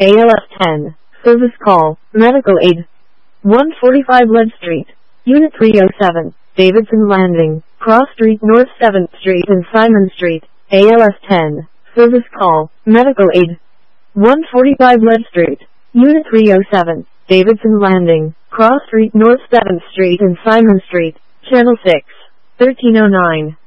ALS 10. Service call. Medical aid. 145 Lead Street. Unit 307. Davidson Landing. Cross Street North 7th Street and Simon Street. ALS 10. Service call. Medical aid. 145 Lead Street. Unit 307. Davidson Landing. Cross Street North 7th Street and Simon Street. Channel 6. 1309.